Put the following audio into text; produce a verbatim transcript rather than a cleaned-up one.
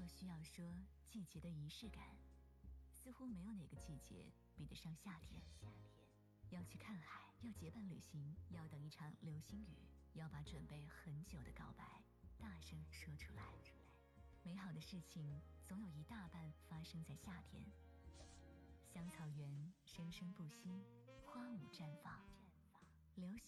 需要说季节的仪式感，似乎没有哪个季节比得上夏天。要去看海，要结伴旅行，要等一场流星雨，要把准备很久的告白大声说出来。美好的事情总有一大半发生在夏天。香草园生生不息，花舞绽放，流